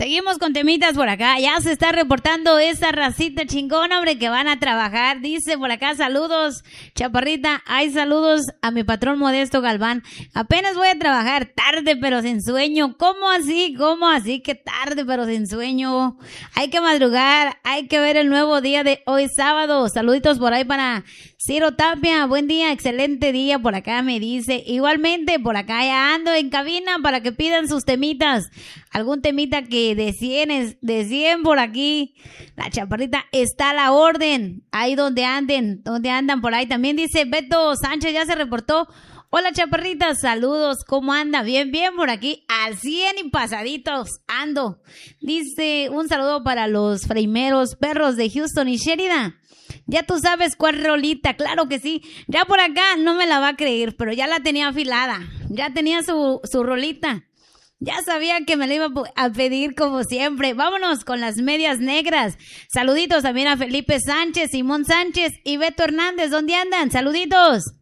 Seguimos con temitas por acá. Ya se está reportando esa racita chingona, hombre, que van a trabajar. Dice por acá, saludos, Chaparrita. Hay saludos a mi patrón Modesto Galván. Apenas voy a trabajar tarde, pero sin sueño. ¿Cómo así? ¿Cómo así que tarde, pero sin sueño? Hay que madrugar, hay que ver el nuevo día de hoy sábado. Saluditos por ahí para Ciro Tapia. Buen día, excelente día por acá, me dice. Igualmente, por acá ya ando en cabina para que pidan sus temitas. Algún temita que de 100 por aquí. La Chaparrita está a la orden. Ahí donde andan por ahí. También dice Beto Sánchez, ya se reportó. Hola Chaparrita, saludos, ¿cómo anda? Bien, bien por aquí, al 100 y pasaditos, ando. Dice, un saludo para los freimeros perros de Houston y Sheridan. Ya tú sabes cuál rolita, claro que sí. Ya por acá no me la va a creer, pero ya la tenía afilada. Ya tenía su rolita. Ya sabía que me la iba a pedir como siempre. Vámonos con las medias negras. Saluditos también a Felipe Sánchez, Simón Sánchez y Beto Hernández. ¿Dónde andan? Saluditos.